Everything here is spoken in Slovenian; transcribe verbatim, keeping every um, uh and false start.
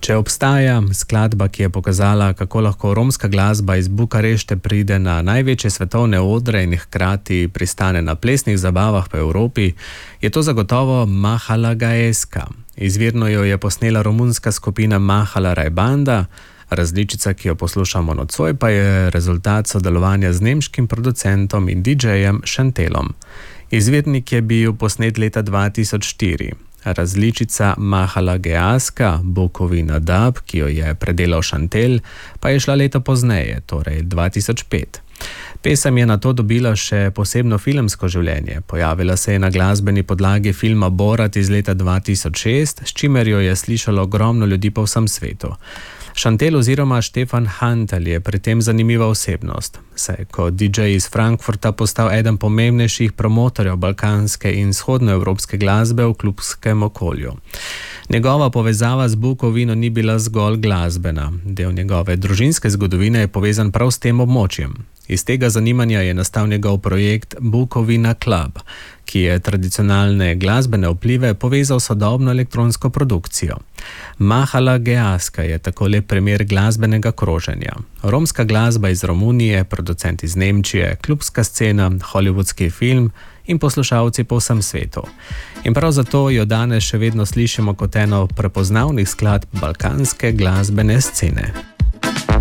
Če obstaja skladba, ki je pokazala, kako lahko romska glasba iz Bukarešte pride na največje svetovne odre in hkrati pristane na plesnih zabavah po Evropi, je to zagotovo Mahala Gaeska. Izvirno jo je posnela romunska skupina Mahala Rajbanda, različica, ki jo poslušamo nocoj, pa je rezultat sodelovanja z nemškim producentom in didžejem Chantelom. Izvirnik je bil posnet leta dva tisoč štiri. Različica Mahala Gaeska, Bukovina Dub, ki jo je predelal Chantel, pa je šla leto pozneje, torej dva tisoč pet. Pesem je nato dobila še posebno filmsko življenje. Pojavila se je na glasbeni podlagi filma Borat iz leta dva tisoč šest, s čimer jo je slišalo ogromno ljudi po vsem svetu. Chantel oziroma Štefan Hantel je pri tem zanimiva osebnost, saj je kot didžej iz Frankfurta postal eden pomembnejših promotorjev balkanske in vzhodnoevropske glasbe v klubskem okolju. Njegova povezava z Bukovino ni bila zgolj glasbena. Del njegove družinske zgodovine je povezan prav s tem območjem. Iz tega zanimanja je nastal njegov projekt Bukovina Club, ki je tradicionalne glasbene vplive povezal s sodobno elektronsko produkcijo. Mahala Gaeska je tako lep primer glasbenega kroženja. Romska glasba iz Romunije, producent iz Nemčije, klubska scena, hollywoodski film in poslušalci po vsem svetu. In prav zato jo danes še vedno slišimo kot eno prepoznavnih skladb balkanske glasbene scene.